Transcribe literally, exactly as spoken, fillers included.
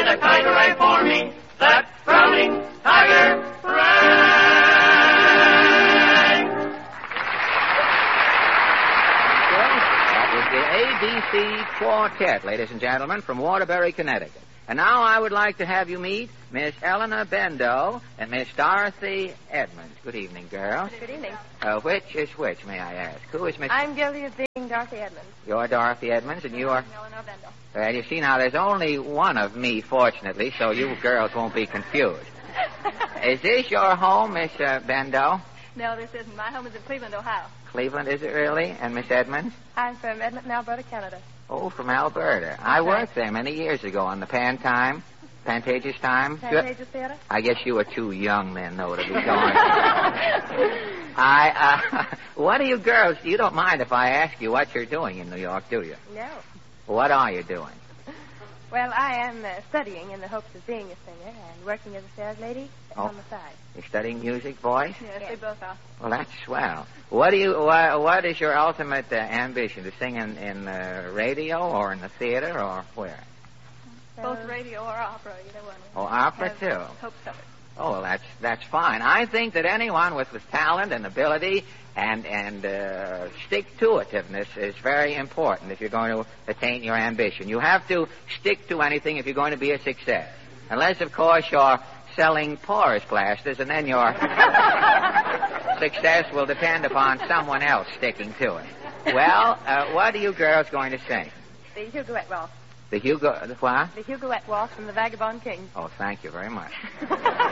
a tiger eye for me, that frowning tiger rang. That was the A B C Quartet, ladies and gentlemen, from Waterbury, Connecticut. And now I would like to have you meet Miss Eleanor Bendo and Miss Dorothy Edmonds. Good evening, girls. Good evening. Uh, which is which, may I ask? Who is Miss... I'm guilty of being Dorothy Edmonds. You're Dorothy Edmonds, and you are... Eleanor Bendo. Well, you see, now, there's only one of me, fortunately, so you girls won't be confused. Is this your home, Miss uh, Bendo? No, this isn't. My home is in Cleveland, Ohio. Cleveland, is it really? And Miss Edmonds? I'm from Edmonton, Alberta, Canada. Oh, from Alberta. I worked there many years ago on the Pan Time, Pantages Time. Pantages Theater? I guess you were too young then, though, to be going. I, uh, what are you girls, you don't mind if I ask you what you're doing in New York, do you? No. What are you doing? Well, I am uh, studying in the hopes of being a singer and working as a sales lady Oh. on the side. You're studying music, voice? Yes, they both are. Well, that's swell. What do you? What, what is your ultimate uh, ambition? To sing in, in uh, radio or in the theater or where? Both radio or opera, either one. Oh, opera Have too. Hopes of it. Oh, well, that's that's fine. I think that anyone with, with talent and ability and and uh, stick-to-itiveness is very important if you're going to attain your ambition. You have to stick to anything if you're going to be a success. Unless, of course, you're selling porous plasters, and then your success will depend upon someone else sticking to it. Well, uh, what are you girls going to sing? The Huguette Waltz. The Hugo... The what? The Huguette Waltz from the Vagabond King. Oh, thank you very much.